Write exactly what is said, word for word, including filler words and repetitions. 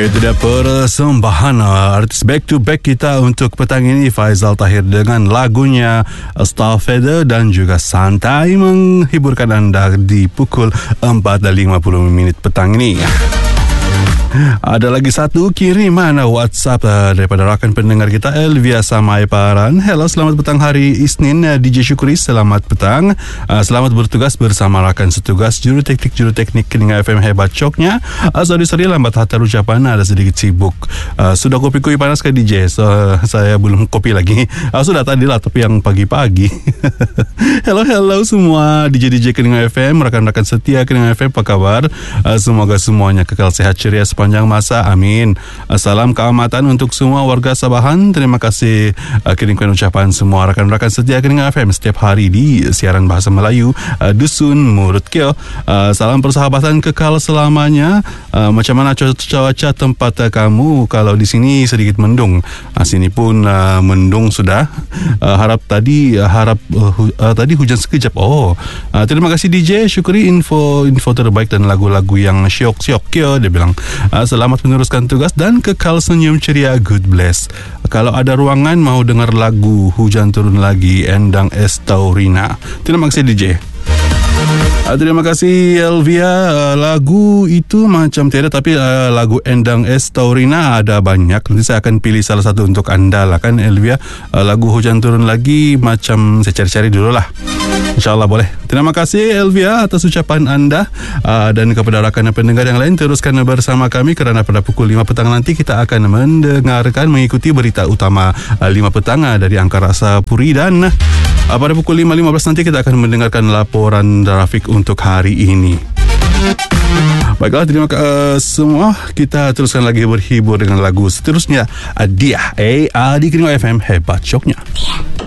Itu dia persembahan artis back to back kita untuk petang ini, Faizal Tahir dengan lagunya Starfader dan juga Santai menghiburkan anda di pukul empat dan lima puluh minit petang ini. Ada lagi satu kiriman WhatsApp uh, daripada rakan pendengar kita Elvia Samai Paran. Hello, selamat petang hari Isnin, uh, D J Syukuri, selamat petang. Uh, selamat bertugas bersama rakan setugas juru teknik juru teknik Keningan F M hebat coknya. Uh, sorry sorry lambat hantar ucapan, ada sedikit sibuk. Uh, sudah kopi kopi panas ke D J? So, uh, saya belum kopi lagi. Uh, sudah tadi lah, tapi yang pagi-pagi. Hello hello semua D J D J Keningan F M, rakan-rakan setia Keningan F M, apa kabar? Uh, semoga semuanya kekal sehat ceria sepanjang masa, amin. Salam keamatan untuk semua warga Sabahan. Terima kasih uh, kirimkan ucapan semua rakan-rakan setia Keningan F M setiap hari di siaran bahasa Melayu uh, Dusun Murut Kio. Uh, salam persahabatan kekal selamanya. Uh, macam mana cuaca tempat uh, kamu? Kalau di sini sedikit mendung, uh, sini pun uh, mendung sudah. Uh, harap tadi uh, harap uh, hu, uh, tadi hujan sekejap. Oh, uh, terima kasih D J Syukuri, info info terbaik dan lagu-lagu yang syok-syok Kio, dia bilang. Uh, selamat meneruskan tugas dan kekal senyum ceria, good bless. Kalau ada ruangan mau dengar lagu Hujan Turun Lagi, Endang Estaurina. Terima kasih D J. Uh, terima kasih Elvia. Uh, lagu itu macam tiada, tapi uh, lagu Endang Estaurina ada banyak. Nanti saya akan pilih salah satu untuk anda lah kan Elvia. Uh, lagu Hujan Turun Lagi macam saya cari-cari dulu lah. InsyaAllah boleh. Terima kasih Elvia atas ucapan anda, uh, dan kepada rakan pendengar yang lain, teruskan bersama kami kerana pada pukul lima petang nanti kita akan mendengarkan, mengikuti berita utama uh, lima petang uh, dari Angkasa Puri, dan uh, pada pukul lima lima belas nanti kita akan mendengarkan laporan trafik untuk hari ini. Baiklah, terima kasih uh, semua. Kita teruskan lagi berhibur dengan lagu seterusnya. Dia, eh, di Keningan F M hebat coknya.